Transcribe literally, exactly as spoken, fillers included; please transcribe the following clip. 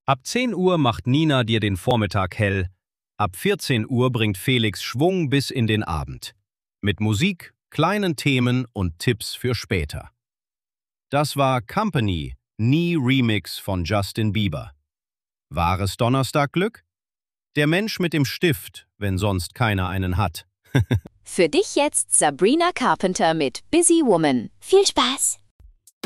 Ab zehn Uhr macht Nina dir den Vormittag hell. Ab vierzehn Uhr bringt Felix Schwung bis in den Abend. Mit Musik, kleinen Themen und Tipps für später. Das war Company, Nie Remix von Justin Bieber. Wahres Donnerstagglück? Der Mensch mit dem Stift, wenn sonst keiner einen hat. Für dich jetzt Sabrina Carpenter mit Busy Woman. Viel Spaß!